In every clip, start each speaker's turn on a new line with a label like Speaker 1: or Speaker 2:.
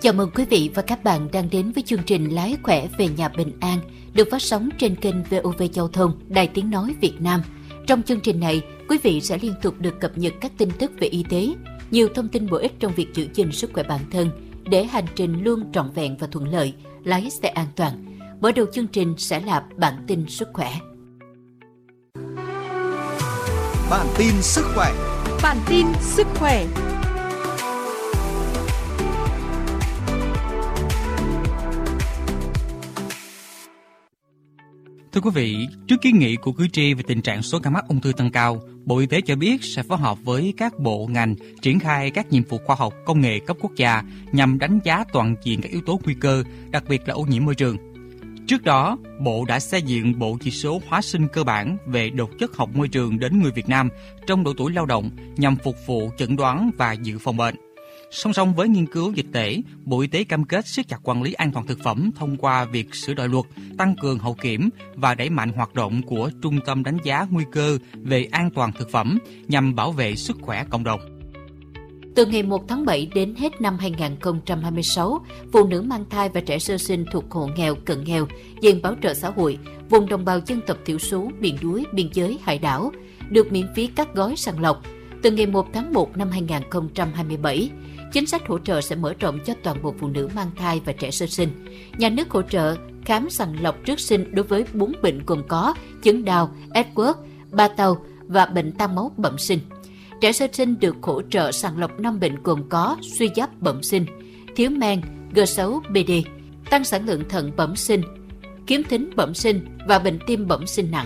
Speaker 1: Chào mừng quý vị và các bạn đang đến với chương trình Lái khỏe về nhà bình an được phát sóng trên kênh VOV Giao thông, Đài Tiếng nói Việt Nam. Trong chương trình này, quý vị sẽ liên tục được cập nhật các tin tức về y tế, nhiều thông tin bổ ích trong việc giữ gìn sức khỏe bản thân để hành trình luôn trọn vẹn và thuận lợi, lái xe an toàn. Mở đầu chương trình sẽ là bản tin sức khỏe.
Speaker 2: Bản tin sức khỏe.
Speaker 3: Bản tin sức khỏe.
Speaker 4: Thưa quý vị, trước kiến nghị của cử tri về tình trạng số ca mắc ung thư tăng cao, Bộ Y tế cho biết sẽ phối hợp với các bộ ngành triển khai các nhiệm vụ khoa học công nghệ cấp quốc gia nhằm đánh giá toàn diện các yếu tố nguy cơ, đặc biệt là ô nhiễm môi trường. Trước đó, Bộ đã xây dựng bộ chỉ số hóa sinh cơ bản về độc chất học môi trường đến người Việt Nam trong độ tuổi lao động nhằm phục vụ chẩn đoán và dự phòng bệnh. Song song với nghiên cứu dịch tễ, Bộ Y tế cam kết siết chặt quản lý an toàn thực phẩm thông qua việc sửa đổi luật, tăng cường hậu kiểm và đẩy mạnh hoạt động của Trung tâm đánh giá nguy cơ về an toàn thực phẩm nhằm bảo vệ sức khỏe cộng đồng.
Speaker 1: Từ ngày 1 tháng 7 đến hết năm 2026, phụ nữ mang thai và trẻ sơ sinh thuộc hộ nghèo, cận nghèo, diện bảo trợ xã hội, vùng đồng bào dân tộc thiểu số, miền núi, biên giới, hải đảo được miễn phí các gói sàng lọc. Từ ngày 1 tháng 1 năm 2027, chính sách hỗ trợ sẽ mở rộng cho toàn bộ phụ nữ mang thai và trẻ sơ sinh. Nhà nước hỗ trợ khám sàng lọc trước sinh đối với 4 bệnh gồm có chứng đau, Edward, ba tàu và bệnh tăng máu bẩm sinh. Trẻ sơ sinh được hỗ trợ sàng lọc 5 bệnh gồm có suy giáp bẩm sinh, thiếu men, G6, BD, tăng sản lượng thận bẩm sinh, khiếm thính bẩm sinh và bệnh tim bẩm sinh nặng.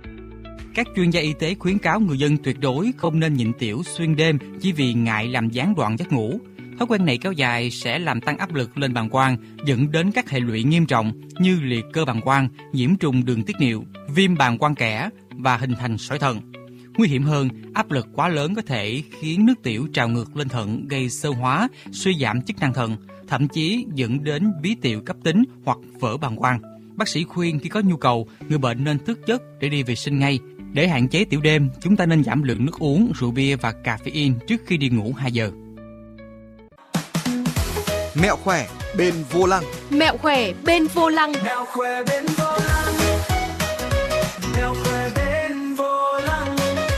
Speaker 4: Các chuyên gia y tế khuyến cáo người dân tuyệt đối không nên nhịn tiểu xuyên đêm chỉ vì ngại làm gián đoạn giấc ngủ. Thói quen này kéo dài sẽ làm tăng áp lực lên bàng quang, dẫn đến các hệ lụy nghiêm trọng như liệt cơ bàng quang, nhiễm trùng đường tiết niệu, viêm bàng quang kẽ và hình thành sỏi thận. Nguy hiểm hơn, áp lực quá lớn có thể khiến nước tiểu trào ngược lên thận gây xơ hóa, suy giảm chức năng thận, thậm chí dẫn đến bí tiểu cấp tính hoặc vỡ bàng quang. Bác sĩ khuyên khi có nhu cầu, người bệnh nên thức giấc để đi vệ sinh ngay. Để hạn chế tiểu đêm, chúng ta nên giảm lượng nước uống, rượu bia và caffeine trước khi đi ngủ 2 giờ.
Speaker 2: Mẹo khỏe bên vô lăng.
Speaker 3: Mẹo khỏe bên vô lăng.
Speaker 5: Mẹo khỏe bên vô lăng. Mẹo khỏe bên vô lăng.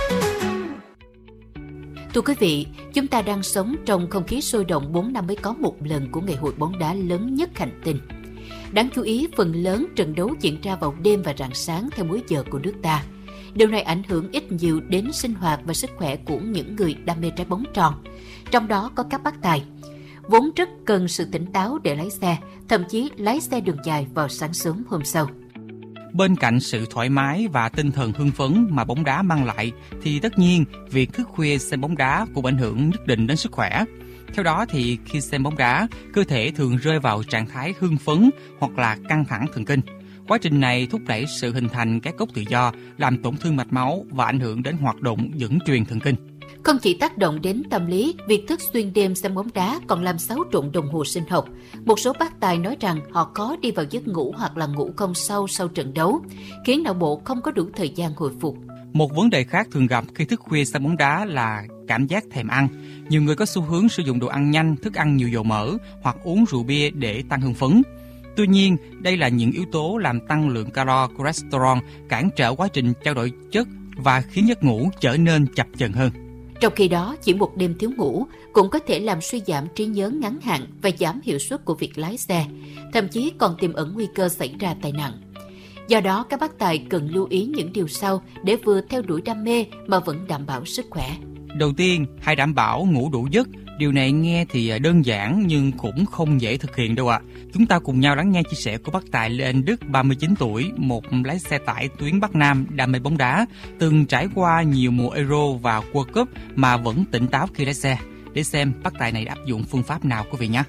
Speaker 1: Thưa quý vị, chúng ta đang sống trong không khí sôi động 4 năm mới có một lần của ngày hội bóng đá lớn nhất hành tinh. Đáng chú ý, phần lớn trận đấu diễn ra vào đêm và rạng sáng theo múi giờ của nước ta. Điều này ảnh hưởng ít nhiều đến sinh hoạt và sức khỏe của những người đam mê trái bóng tròn. Trong đó có các bác tài, vốn rất cần sự tỉnh táo để lái xe, thậm chí lái xe đường dài vào sáng sớm hôm sau.
Speaker 4: Bên cạnh sự thoải mái và tinh thần hưng phấn mà bóng đá mang lại, thì tất nhiên việc thức khuya xem bóng đá cũng ảnh hưởng nhất định đến sức khỏe. Theo đó thì khi xem bóng đá, cơ thể thường rơi vào trạng thái hưng phấn hoặc là căng thẳng thần kinh. Quá trình này thúc đẩy sự hình thành các gốc tự do, làm tổn thương mạch máu và ảnh hưởng đến hoạt động dẫn truyền thần kinh.
Speaker 1: Không chỉ tác động đến tâm lý, việc thức xuyên đêm xem bóng đá còn làm xáo trộn đồng hồ sinh học. Một số bác tài nói rằng họ khó đi vào giấc ngủ hoặc là ngủ không sâu sau trận đấu, khiến não bộ không có đủ thời gian hồi phục.
Speaker 4: Một vấn đề khác thường gặp khi thức khuya xem bóng đá là cảm giác thèm ăn. Nhiều người có xu hướng sử dụng đồ ăn nhanh, thức ăn nhiều dầu mỡ hoặc uống rượu bia để tăng hưng phấn. Tuy nhiên, đây là những yếu tố làm tăng lượng calo, cholesterol, cản trở quá trình trao đổi chất và khiến giấc ngủ trở nên chập chờn hơn.
Speaker 1: Trong khi đó, chỉ một đêm thiếu ngủ cũng có thể làm suy giảm trí nhớ ngắn hạn và giảm hiệu suất của việc lái xe, thậm chí còn tiềm ẩn nguy cơ xảy ra tai nạn. Do đó, các bác tài cần lưu ý những điều sau để vừa theo đuổi đam mê mà vẫn đảm bảo sức khỏe.
Speaker 4: Đầu tiên, hãy đảm bảo ngủ đủ giấc. Điều này nghe thì đơn giản nhưng cũng không dễ thực hiện đâu ạ. Chúng ta cùng nhau lắng nghe chia sẻ của bác tài Lê Anh Đức, 39 tuổi, một lái xe tải tuyến Bắc Nam đam mê bóng đá, từng trải qua nhiều mùa Euro và World Cup mà vẫn tỉnh táo khi lái xe. Để xem bác tài này áp dụng phương pháp nào quý vị nhé.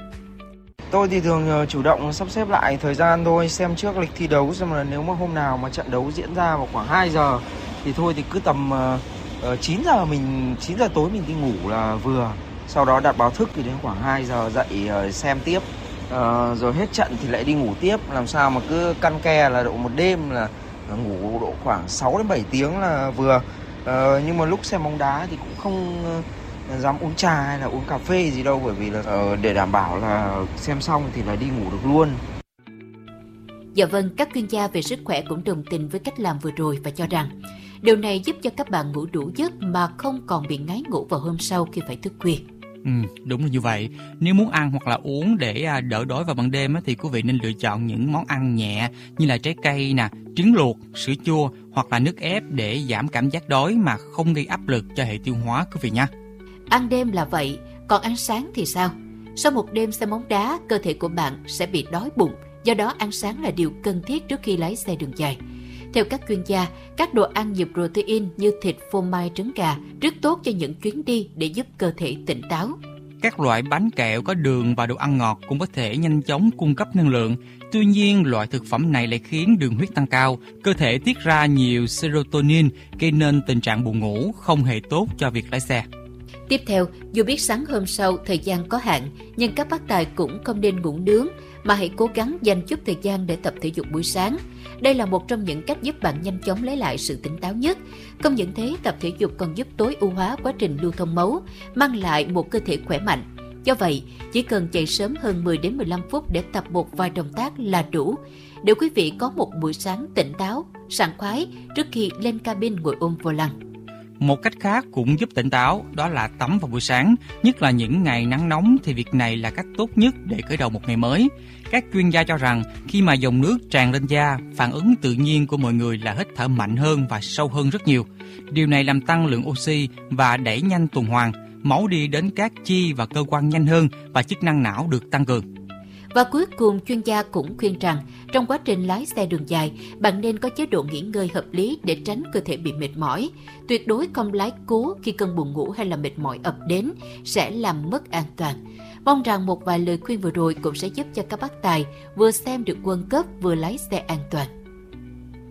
Speaker 6: Tôi thì thường chủ động sắp xếp lại thời gian thôi, xem trước lịch thi đấu, xem là nếu mà hôm nào mà trận đấu diễn ra vào khoảng 2 giờ thì thôi thì cứ tầm 9 giờ tối mình đi ngủ là vừa. Sau đó đặt báo thức thì đến khoảng 2 giờ dậy xem tiếp. Rồi hết trận thì lại đi ngủ tiếp, làm sao mà cứ căn ke là độ một đêm là ngủ độ khoảng 6 đến 7 tiếng là vừa. Nhưng mà lúc xem bóng đá thì cũng dám uống trà hay là uống cà phê gì đâu, bởi vì là để đảm bảo là xem xong thì là đi ngủ được luôn.
Speaker 1: Dạ vâng, các chuyên gia về sức khỏe cũng đồng tình với cách làm vừa rồi và cho rằng điều này giúp cho các bạn ngủ đủ giấc mà không còn bị ngáy ngủ vào hôm sau khi phải thức khuya.
Speaker 4: Đúng là như vậy. Nếu muốn ăn hoặc là uống để đỡ đói vào ban đêm thì quý vị nên lựa chọn những món ăn nhẹ như là trái cây nè, trứng luộc, sữa chua hoặc là nước ép để giảm cảm giác đói mà không gây áp lực cho hệ tiêu hóa quý vị nha.
Speaker 1: Ăn đêm là vậy, còn ăn sáng thì sao? Sau một đêm xem bóng đá, cơ thể của bạn sẽ bị đói bụng, do đó ăn sáng là điều cần thiết trước khi lái xe đường dài. Theo các chuyên gia, các đồ ăn nhiều protein như thịt, phô mai, trứng gà rất tốt cho những chuyến đi để giúp cơ thể tỉnh táo.
Speaker 4: Các loại bánh kẹo có đường và đồ ăn ngọt cũng có thể nhanh chóng cung cấp năng lượng. Tuy nhiên, loại thực phẩm này lại khiến đường huyết tăng cao, cơ thể tiết ra nhiều serotonin, gây nên tình trạng buồn ngủ, không hề tốt cho việc lái xe.
Speaker 1: Tiếp theo, dù biết sáng hôm sau thời gian có hạn, nhưng các bác tài cũng không nên ngủ nướng, mà hãy cố gắng dành chút thời gian để tập thể dục buổi sáng. Đây là một trong những cách giúp bạn nhanh chóng lấy lại sự tỉnh táo nhất. Không những thế, tập thể dục còn giúp tối ưu hóa quá trình lưu thông máu, mang lại một cơ thể khỏe mạnh. Do vậy, chỉ cần dậy sớm hơn 10 đến 15 phút để tập một vài động tác là đủ, để quý vị có một buổi sáng tỉnh táo, sảng khoái trước khi lên cabin ngồi ôm vô lăng.
Speaker 4: Một cách khác cũng giúp tỉnh táo, đó là tắm vào buổi sáng, nhất là những ngày nắng nóng thì việc này là cách tốt nhất để khởi đầu một ngày mới. Các chuyên gia cho rằng khi mà dòng nước tràn lên da, phản ứng tự nhiên của mọi người là hít thở mạnh hơn và sâu hơn rất nhiều. Điều này làm tăng lượng oxy và đẩy nhanh tuần hoàn, máu đi đến các chi và cơ quan nhanh hơn và chức năng não được tăng cường.
Speaker 1: Và cuối cùng, chuyên gia cũng khuyên rằng trong quá trình lái xe đường dài, bạn nên có chế độ nghỉ ngơi hợp lý để tránh cơ thể bị mệt mỏi. Tuyệt đối không lái cố khi cơn buồn ngủ hay là mệt mỏi ập đến sẽ làm mất an toàn. Mong rằng một vài lời khuyên vừa rồi cũng sẽ giúp cho các bác tài vừa xem được World Cup vừa lái xe an toàn.